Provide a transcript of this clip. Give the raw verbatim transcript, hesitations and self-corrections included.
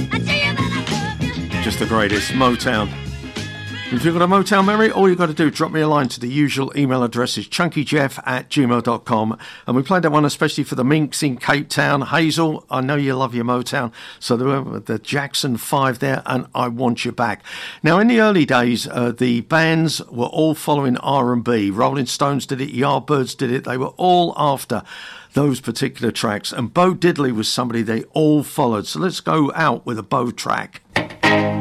Just the greatest. Motown. If you've got a Motown memory, all you've got to do, drop me a line to the usual email address is chunkyjeff at gmail dot com. And we played that one especially for the Minks in Cape Town. Hazel, I know you love your Motown. So there were the Jackson five there, and I Want You Back. Now, in the early days, uh, the bands were all following R and B. Rolling Stones did it, Yardbirds did it. They were all after those particular tracks. And Bo Diddley was somebody they all followed. So let's go out with a Bo track.